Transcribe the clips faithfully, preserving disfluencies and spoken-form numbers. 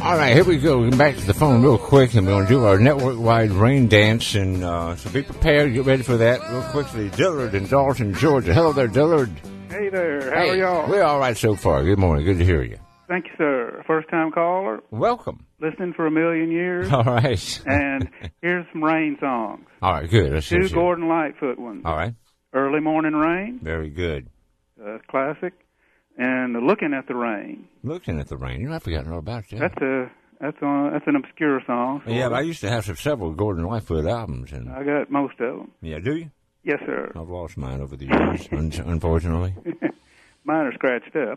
All right, here we go. We're back to the phone real quick, and we're going to do our network-wide rain dance. And uh, so be prepared. Get ready for that real quickly. Dillard in Dalton, Georgia. Hello there, Dillard. Hey there. How hey, are y'all? We're all right so far. Good morning. Good to hear you. Thank you, sir. First-time caller. Welcome. Listening for a million years. All right. And here's some rain songs. All right, good. Let's Two see. Gordon Lightfoot ones. All right. Early Morning Rain. Very good. Uh, classic. And Looking at the Rain. Looking at the Rain. You know, I've forgotten all about that. That's a that's a, that's an obscure song. Yeah, but I used to have some, several Gordon Lightfoot albums. And I got most of them. Yeah, do you? Yes, sir. I've lost mine over the years, un- unfortunately. Mine are scratched up.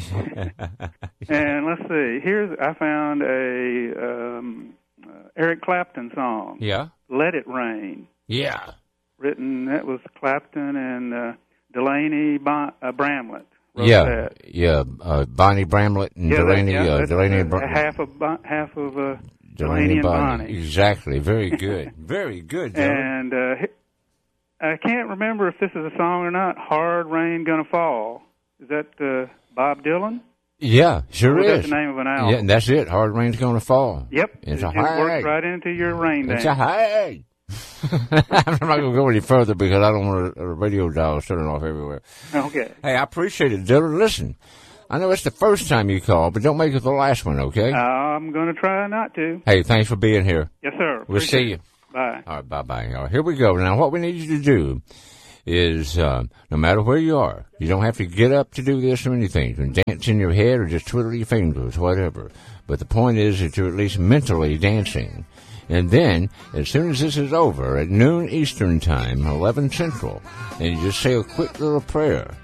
And let's see. Here's I found a um, uh, Eric Clapton song. Yeah. Let It Rain. Yeah. Written, that was Clapton and uh, Delaney Bon- uh, Bramlett. Wrote Yeah, that. yeah. Uh, Bonnie Bramlett and Yeah, Delaney. that, yeah, uh, Delaney uh, Br- half of Bon- half of uh, Delaney, Delaney and Bonnie. Bonnie. Exactly. Very good. Very good. Joe. And uh, I can't remember if this is a song or not. Hard Rain Gonna Fall. Is that uh, Bob Dylan? Yeah, sure or is. That's the name of an album. Yeah, and that's it. Hard Rain's Gonna Fall. Yep. It's it a just high. works right into your rain dance. It's a high. I'm not going to go any further because I don't want a, a radio dial turning off everywhere. Okay. Hey, I appreciate it, Dylan. Listen, I know it's the first time you call, but don't make it the last one, okay? Uh, I'm going to try not to. Hey, thanks for being here. Yes, sir. We'll Appreciate see you. it. Bye. All right, bye-bye. All right, here we go. Now, what we need you to do is, uh, no matter where you are, you don't have to get up to do this or anything. You can dance in your head or just twiddle your fingers, whatever. But the point is that you're at least mentally dancing. And then, as soon as this is over, at noon Eastern Time, eleven Central, and you just say a quick little prayer.